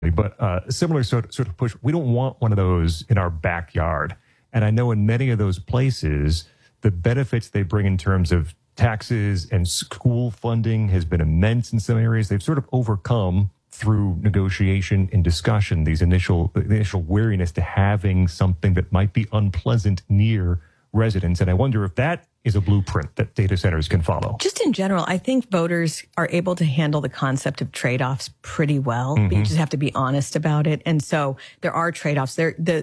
But similar sort of push. We don't want one of those in our backyard. And I know in many of those places, the benefits they bring in terms of taxes and school funding has been immense in some areas. They've sort of overcome through negotiation and discussion the initial wariness to having something that might be unpleasant near residents. And I wonder if that is a blueprint that data centers can follow. Just in general, I think voters are able to handle the concept of trade-offs pretty well. Mm-hmm. You just have to be honest about it. And so there are trade-offs.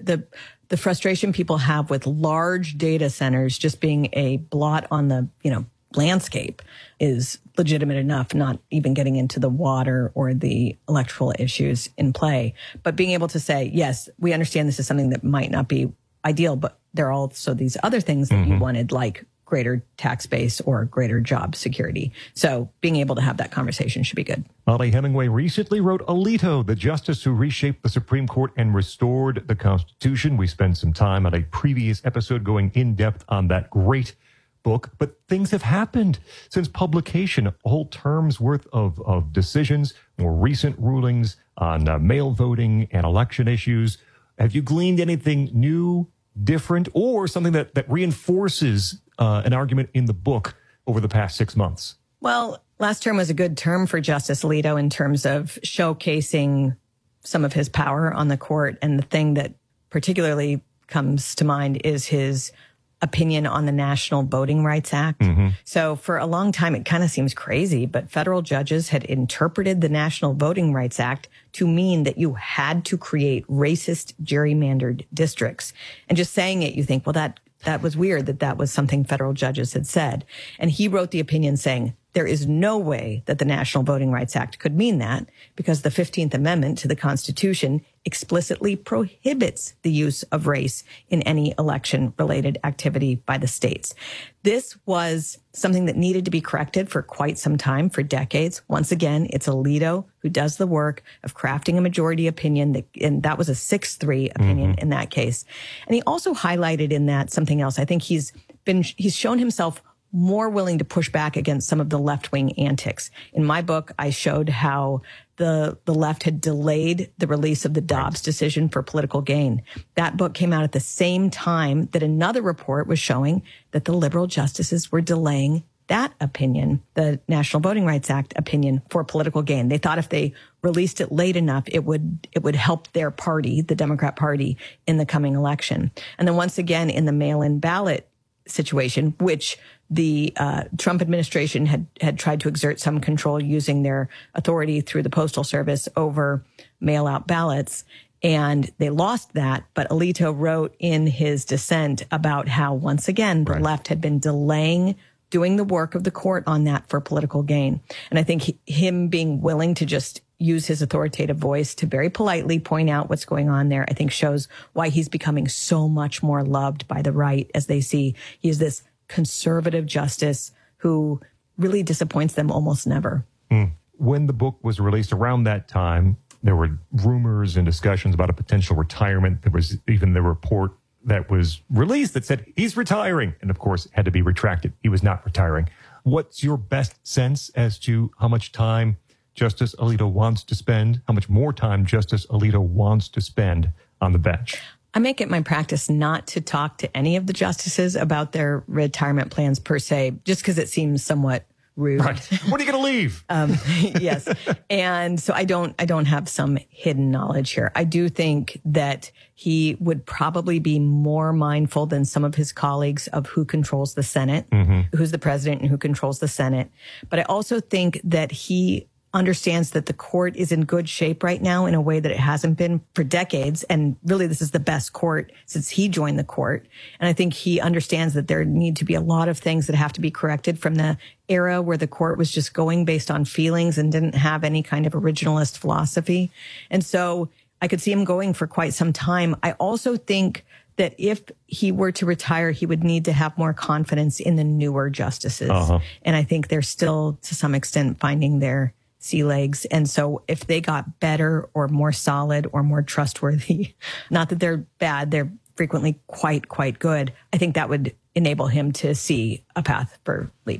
The frustration people have with large data centers just being a blot on the, landscape is legitimate enough, not even getting into the water or the electrical issues in play. But being able to say, yes, we understand this is something that might not be ideal, but there are also these other things that you wanted, like greater tax base or greater job security. So being able to have that conversation should be good. Mollie Hemingway recently wrote Alito, the justice who reshaped the Supreme Court and restored the Constitution. We spent some time on a previous episode going in depth on that great book, but things have happened since publication. A whole term's worth of decisions, more recent rulings on mail voting and election issues. Have you gleaned anything new, different, or something that reinforces an argument in the book over the past 6 months? Well, last term was a good term for Justice Alito in terms of showcasing some of his power on the court. And the thing that particularly comes to mind is his opinion on the National Voting Rights Act. Mm-hmm. So for a long time, it kind of seems crazy, but federal judges had interpreted the National Voting Rights Act to mean that you had to create racist gerrymandered districts. And just saying it, you think, well, that was weird that was something federal judges had said. And he wrote the opinion saying, there is no way that the National Voting Rights Act could mean that because the 15th Amendment to the Constitution explicitly prohibits the use of race in any election-related activity by the states. This was something that needed to be corrected for quite some time, for decades. Once again, it's Alito who does the work of crafting a majority opinion, and that was a 6-3 opinion in that case. And he also highlighted in that something else. I think he's shown himself more willing to push back against some of the left-wing antics. In my book, I showed how the left had delayed the release of the Dobbs decision for political gain. That book came out at the same time that another report was showing that the liberal justices were delaying that opinion, the National Voting Rights Act opinion, for political gain. They thought if they released it late enough, it would help their party, the Democrat Party, in the coming election. And then once again, in the mail-in ballot situation, which the Trump administration had tried to exert some control using their authority through the Postal Service over mail-out ballots, and they lost that. But Alito wrote in his dissent about how, once again, the left had been delaying doing the work of the court on that for political gain. And I think him being willing to just use his authoritative voice to very politely point out what's going on there, I think shows why he's becoming so much more loved by the right, as they see he is this conservative justice who really disappoints them almost never. When the book was released around that time, there were rumors and discussions about a potential retirement. There was even the report that was released that said he's retiring, and of course had to be retracted. He was not retiring. What's your best sense as to how much time Justice Alito wants to spend, how much more time Justice Alito wants to spend on the bench? I make it my practice not to talk to any of the justices about their retirement plans per se, just because it seems somewhat rude. Right. When are you going to leave? Yes. And so I don't have some hidden knowledge here. I do think that he would probably be more mindful than some of his colleagues of who controls the Senate, who's the president and who controls the Senate. But I also think that he understands that the court is in good shape right now in a way that it hasn't been for decades. And really, this is the best court since he joined the court. And I think he understands that there need to be a lot of things that have to be corrected from the era where the court was just going based on feelings and didn't have any kind of originalist philosophy. And so I could see him going for quite some time. I also think that if he were to retire, he would need to have more confidence in the newer justices. And I think they're still, to some extent, finding their sea legs. And so if they got better or more solid or more trustworthy, not that they're bad, they're frequently quite good, I think that would enable him to see a path for leaving.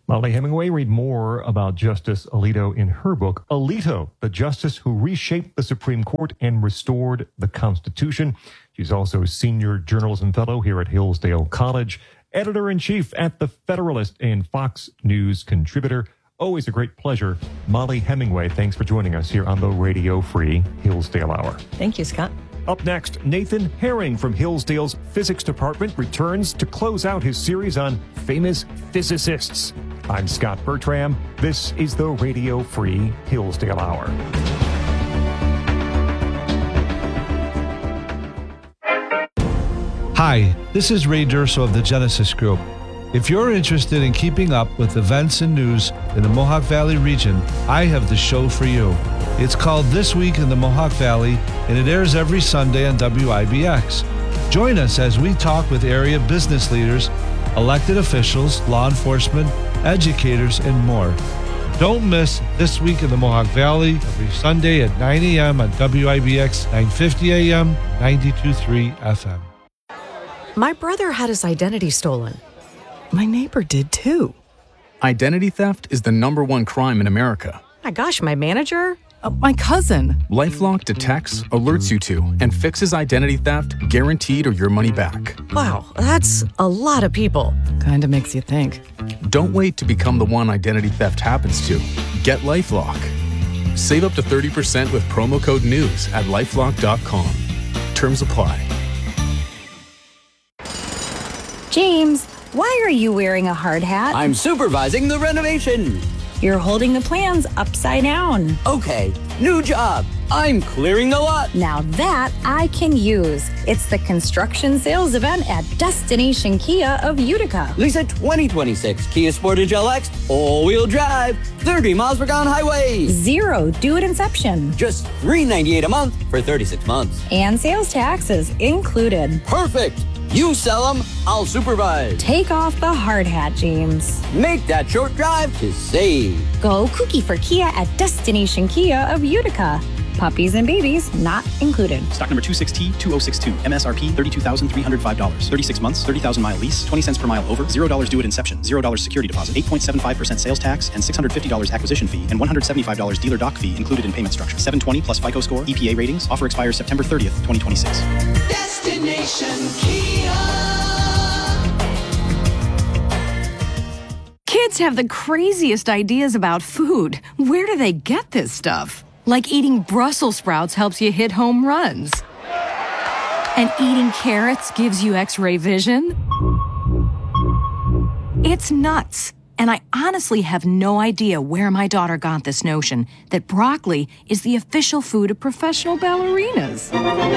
Molly Hemingway, read more about Justice Alito in her book, Alito, the Justice Who Reshaped the Supreme Court and Restored the Constitution. She's also Senior Journalism Fellow here at Hillsdale College, Editor-in-Chief at The Federalist, and Fox News contributor. Always a great pleasure. Molly Hemingway, thanks for joining us here on the Radio Free Hillsdale Hour. Thank you, Scott. Up next, Nathan Herring from Hillsdale's Physics Department returns to close out his series on famous physicists. I'm Scott Bertram. This is the Radio Free Hillsdale Hour. Hi, this is Ray Durso of the Genesis Group. If you're interested in keeping up with events and news in the Mohawk Valley region, I have the show for you. It's called This Week in the Mohawk Valley, and it airs every Sunday on WIBX. Join us as we talk with area business leaders, elected officials, law enforcement, educators, and more. Don't miss This Week in the Mohawk Valley every Sunday at 9 a.m. on WIBX 950 a.m., 92.3 FM. My brother had his identity stolen. My neighbor did too. Identity theft is the #1 crime in America. My gosh, my manager? My cousin. LifeLock detects, alerts you to, and fixes identity theft guaranteed or your money back. Wow, that's a lot of people. Kinda makes you think. Don't wait to become the one identity theft happens to. Get LifeLock. Save up to 30% with promo code NEWS at LifeLock.com. Terms apply. James, why are you wearing a hard hat? I'm supervising the renovation. You're holding the plans upside down. Okay, new job. I'm clearing the lot. Now that I can use. It's the construction sales event at Destination Kia of Utica. Lisa 2026 Kia Sportage LX, all-wheel drive, 30 miles per gallon highway. 0 due at inception. Just $398 a month for 36 months. And sales tax is included. Perfect. You sell them, I'll supervise. Take off the hard hat, James. Make that short drive to save. Go kooky for Kia at Destination Kia of Utica. Puppies and babies not included. Stock number 26T2062. MSRP $32,305. 36 months, 30,000 mile lease, 20 cents per mile over, $0 due at inception, $0 security deposit, 8.75% sales tax, and $650 acquisition fee, and $175 dealer dock fee included in payment structure. 720 plus FICO score, EPA ratings. Offer expires September 30th, 2026. Destination Kia. Kids have the craziest ideas about food. Where do they get this stuff? Like eating Brussels sprouts helps you hit home runs. And eating carrots gives you X-ray vision. It's nuts. And I honestly have no idea where my daughter got this notion that broccoli is the official food of professional ballerinas.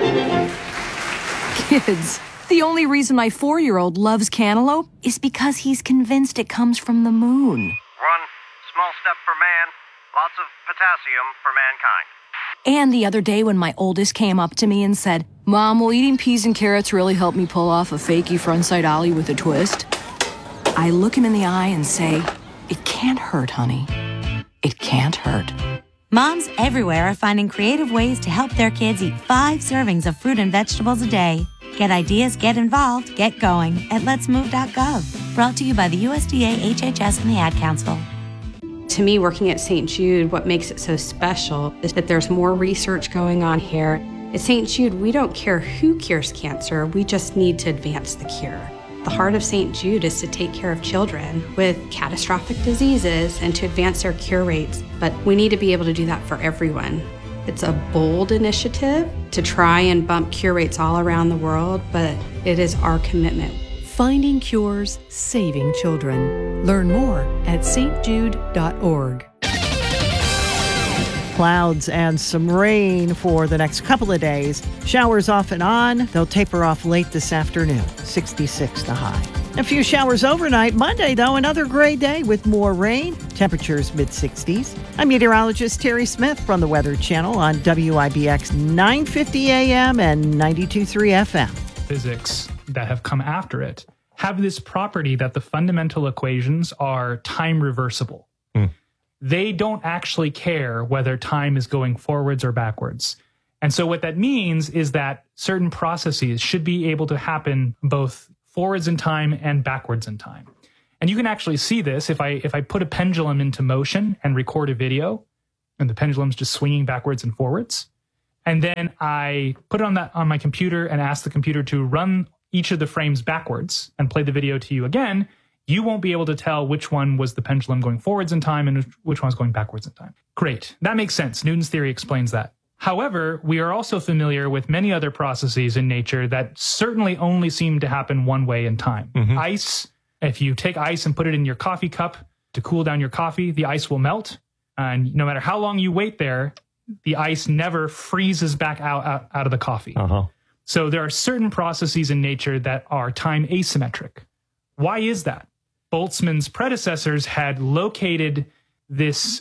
Kids, the only reason my 4-year-old loves cantaloupe is because he's convinced it comes from the moon. One small step for man, lots of potassium for mankind. And the other day when my oldest came up to me and said, "Mom, will eating peas and carrots really help me pull off a fakey frontside ollie with a twist?" I look him in the eye and say, "It can't hurt, honey. It can't hurt." Moms everywhere are finding creative ways to help their kids eat 5 servings of fruit and vegetables a day. Get ideas, get involved, get going at letsmove.gov. Brought to you by the USDA, HHS, and the Ad Council. To me, working at St. Jude, what makes it so special is that there's more research going on here. At St. Jude, we don't care who cures cancer, we just need to advance the cure. The heart of St. Jude is to take care of children with catastrophic diseases and to advance their cure rates, but we need to be able to do that for everyone. It's a bold initiative to try and bump cure rates all around the world, but it is our commitment. Finding cures, saving children. Learn more at stjude.org. Clouds and some rain for the next couple of days. Showers off and on. They'll taper off late this afternoon. 66 the high. A few showers overnight. Monday, though, another gray day with more rain. Temperatures mid-60s. I'm meteorologist Terry Smith from the Weather Channel on WIBX 950 AM and 92.3 FM. Physics that have come after it have this property that the fundamental equations are time reversible. They don't actually care whether time is going forwards or backwards. And so what that means is that certain processes should be able to happen both forwards in time and backwards in time. And you can actually see this if I put a pendulum into motion and record a video, and the pendulum's just swinging backwards and forwards. And then I put it on my computer and ask the computer to run each of the frames backwards and play the video to you again. You won't be able to tell which one was the pendulum going forwards in time and which one was going backwards in time. Great. That makes sense. Newton's theory explains that. However, we are also familiar with many other processes in nature that certainly only seem to happen one way in time. Mm-hmm. Ice, if you take ice and put it in your coffee cup to cool down your coffee, the ice will melt. And no matter how long you wait there, the ice never freezes back out of the coffee. Uh-huh. So there are certain processes in nature that are time asymmetric. Why is that? Boltzmann's predecessors had located this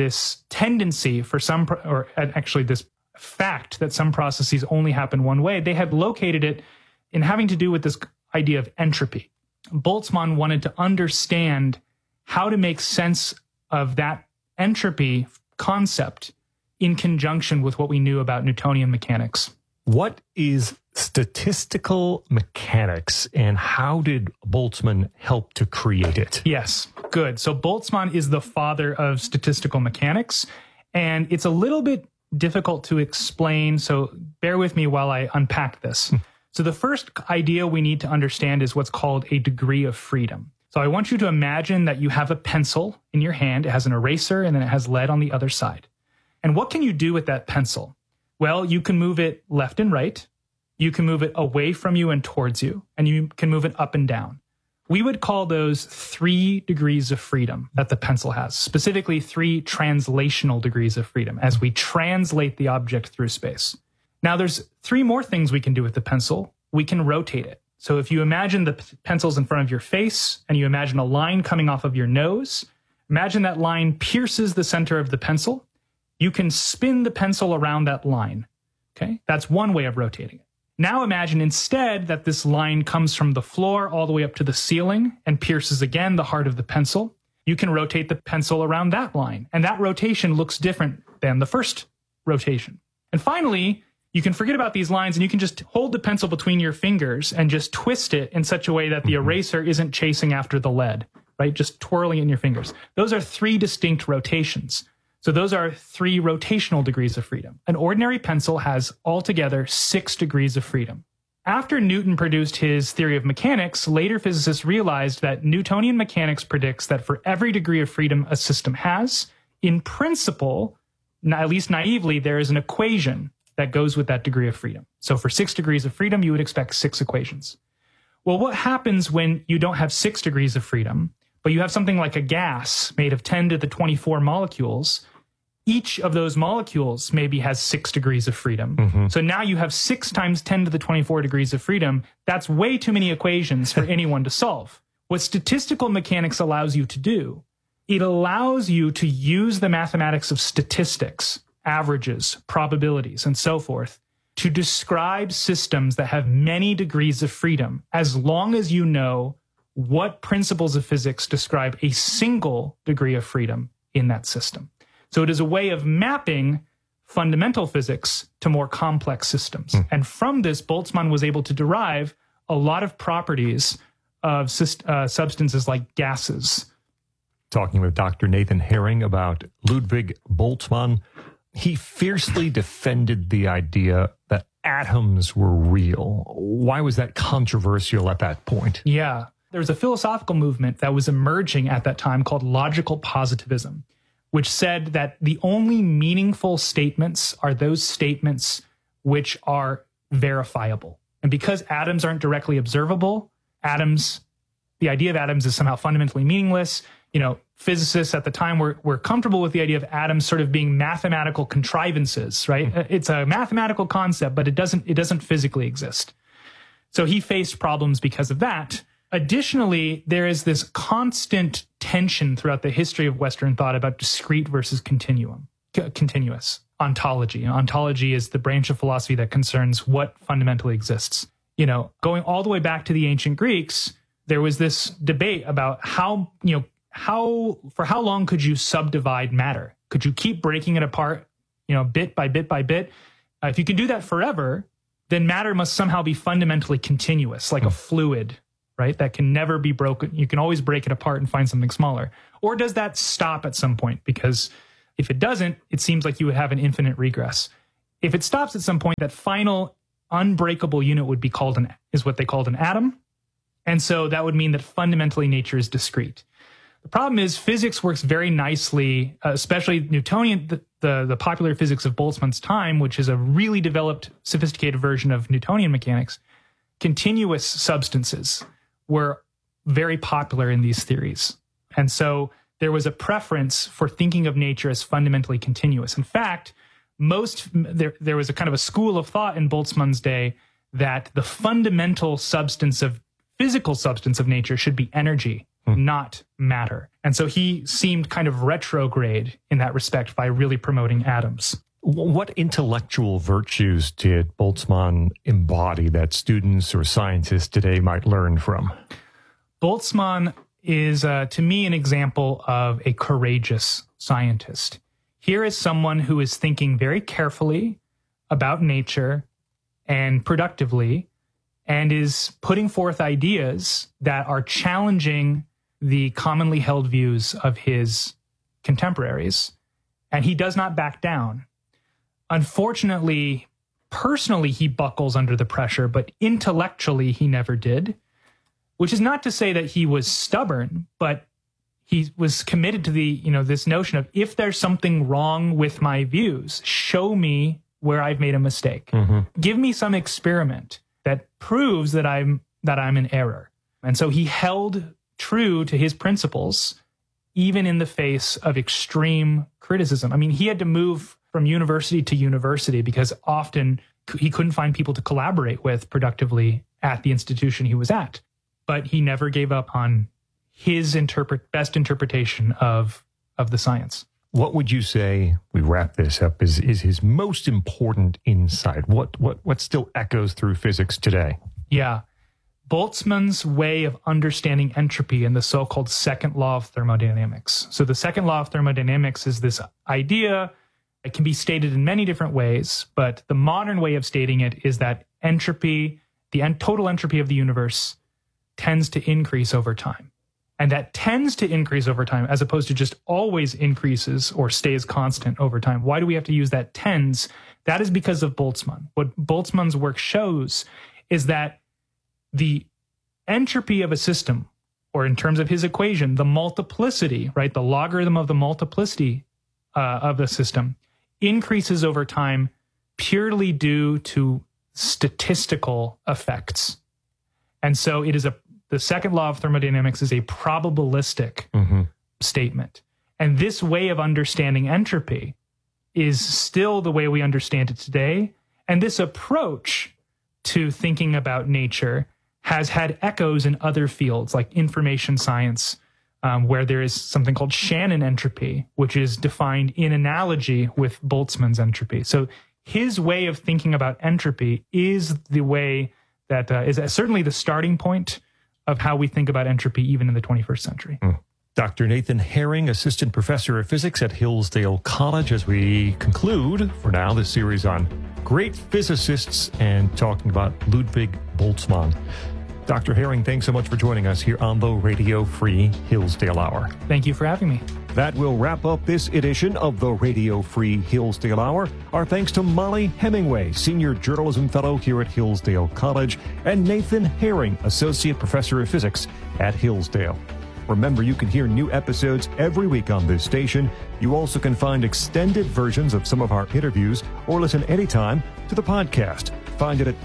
tendency for some, or actually this fact that some processes only happen one way. They had located it in having to do with this idea of entropy. Boltzmann wanted to understand how to make sense of that entropy concept in conjunction with what we knew about Newtonian mechanics. What is statistical mechanics, and how did Boltzmann help to create it? Yes, good. So Boltzmann is the father of statistical mechanics, and it's a little bit difficult to explain, so bear with me while I unpack this. So the first idea we need to understand is what's called a degree of freedom. So I want you to imagine that you have a pencil in your hand. It has an eraser, and then it has lead on the other side. And what can you do with that pencil? Well, you can move it left and right. You can move it away from you and towards you, and you can move it up and down. We would call those 3 degrees of freedom that the pencil has, specifically 3 translational degrees of freedom as we translate the object through space. Now, there's 3 more things we can do with the pencil. We can rotate it. So if you imagine the pencil's in front of your face and you imagine a line coming off of your nose, imagine that line pierces the center of the pencil. You can spin the pencil around that line. Okay, that's one way of rotating it. Now imagine instead that this line comes from the floor all the way up to the ceiling and pierces again the heart of the pencil. You can rotate the pencil around that line, and that rotation looks different than the first rotation. And finally, you can forget about these lines and you can just hold the pencil between your fingers and just twist it in such a way that the eraser isn't chasing after the lead, right? Just twirling it in your fingers. Those are 3 distinct rotations. So those are 3 rotational degrees of freedom. An ordinary pencil has altogether 6 degrees of freedom. After Newton produced his theory of mechanics, later physicists realized that Newtonian mechanics predicts that for every degree of freedom a system has, in principle, at least naively, there is an equation that goes with that degree of freedom. So for 6 degrees of freedom, you would expect 6 equations. Well, what happens when you don't have 6 degrees of freedom, but you have something like a gas made of 10 to the 24 molecules? Each of those molecules maybe has 6 degrees of freedom. Mm-hmm. So now you have 6 times 10 to the 24 degrees of freedom. That's way too many equations for anyone to solve. What statistical mechanics allows you to do, it allows you to use the mathematics of statistics, averages, probabilities, and so forth, to describe systems that have many degrees of freedom, as long as you know what principles of physics describe a single degree of freedom in that system. So it is a way of mapping fundamental physics to more complex systems. And from this, Boltzmann was able to derive a lot of properties of substances like gases. Talking with Dr. Nathan Herring about Ludwig Boltzmann, he fiercely defended the idea that atoms were real. Why was that controversial at that point? Yeah, there was a philosophical movement that was emerging at that time called logical positivism, which said that the only meaningful statements are those statements which are verifiable. And because atoms aren't directly observable, the idea of atoms is somehow fundamentally meaningless. You know, physicists at the time were comfortable with the idea of atoms sort of being mathematical contrivances, right? It's a mathematical concept, but it doesn't physically exist. So he faced problems because of that. Additionally, there is this constant tension throughout the history of Western thought about discrete versus continuous ontology. Ontology is the branch of philosophy that concerns what fundamentally exists. You know, going all the way back to the ancient Greeks, there was this debate about for how long could you subdivide matter? Could you keep breaking it apart, bit by bit by bit? If you can do that forever, then matter must somehow be fundamentally continuous, like a fluid right? That can never be broken. You can always break it apart and find something smaller. Or does that stop at some point? Because if it doesn't, it seems like you would have an infinite regress. If it stops at some point, that final unbreakable unit would be is what they called an atom. And so that would mean that fundamentally nature is discrete. The problem is physics works very nicely, especially Newtonian, the popular physics of Boltzmann's time, which is a really developed, sophisticated version of Newtonian mechanics. Continuous substances were very popular in these theories. And so there was a preference for thinking of nature as fundamentally continuous. In fact, there was a kind of a school of thought in Boltzmann's day that the fundamental physical substance of nature should be energy, not matter. And so he seemed kind of retrograde in that respect by really promoting atoms. What intellectual virtues did Boltzmann embody that students or scientists today might learn from? Boltzmann is, to me, an example of a courageous scientist. Here is someone who is thinking very carefully about nature and productively, and is putting forth ideas that are challenging the commonly held views of his contemporaries. And he does not back down. Unfortunately, personally, he buckles under the pressure, but intellectually, he never did, which is not to say that he was stubborn, but he was committed to this notion of, if there's something wrong with my views, show me where I've made a mistake. Mm-hmm. Give me some experiment that proves that I'm in error. And so he held true to his principles, even in the face of extreme criticism. I mean, he had to move from university to university because often he couldn't find people to collaborate with productively at the institution he was at. But he never gave up on his best interpretation of the science. What would you say, we wrap this up, is his most important insight? What still echoes through physics today? Yeah. Boltzmann's way of understanding entropy and the so-called second law of thermodynamics. So the second law of thermodynamics is this idea. It can be stated in many different ways, but the modern way of stating it is that entropy, the total entropy of the universe, tends to increase over time. And that tends to increase over time as opposed to just always increases or stays constant over time. Why do we have to use that tends? That is because of Boltzmann. What Boltzmann's work shows is that the entropy of a system, or in terms of his equation, the multiplicity, right, the logarithm of the multiplicity of the system, increases over time purely due to statistical effects. And so it is the second law of thermodynamics is a probabilistic statement. And this way of understanding entropy is still the way we understand it today. And this approach to thinking about nature has had echoes in other fields like information science, where there is something called Shannon entropy, which is defined in analogy with Boltzmann's entropy. So his way of thinking about entropy is the way that is certainly the starting point of how we think about entropy even in the 21st century. Dr. Nathan Herring, Assistant Professor of Physics at Hillsdale College, as we conclude, for now, this series on great physicists and talking about Ludwig Boltzmann. Dr. Herring, thanks so much for joining us here on the Radio Free Hillsdale Hour. Thank you for having me. That will wrap up this edition of the Radio Free Hillsdale Hour. Our thanks to Molly Hemingway, Senior Journalism Fellow here at Hillsdale College, and Nathan Herring, Associate Professor of Physics at Hillsdale. Remember, you can hear new episodes every week on this station. You also can find extended versions of some of our interviews or listen anytime to the podcast. Find it at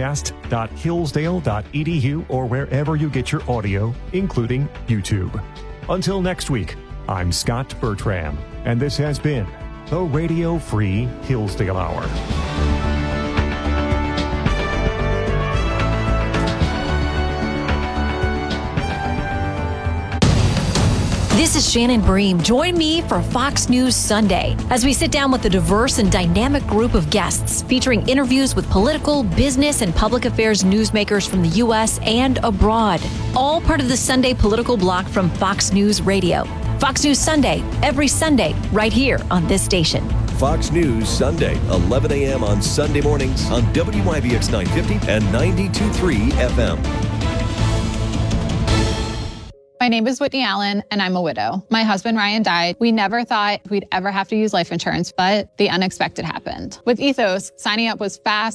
podcast.hillsdale.edu or wherever you get your audio, including YouTube. Until next week, I'm Scott Bertram, and this has been the Radio Free Hillsdale Hour. This is Shannon Bream. Join me for Fox News Sunday as we sit down with a diverse and dynamic group of guests featuring interviews with political, business, and public affairs newsmakers from the U.S. and abroad. All part of the Sunday political block from Fox News Radio. Fox News Sunday, every Sunday, right here on this station. Fox News Sunday, 11 a.m. on Sunday mornings on WYBX 950 and 92.3 FM. My name is Whitney Allen, and I'm a widow. My husband, Ryan, died. We never thought we'd ever have to use life insurance, but the unexpected happened. With Ethos, signing up was fast,